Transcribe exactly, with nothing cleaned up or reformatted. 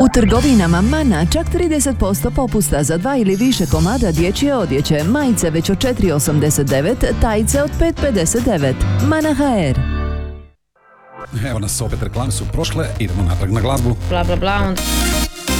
U trgovinama Mana čak trideset posto popusta za dva ili više komada dječje odjeće, majice već od četiri osamdeset devet, tajice od pet pedeset devet. Mana ha er. Evo nas opet, reklame su prošle, idemo natrag na glazbu. Bla bla bla, onda...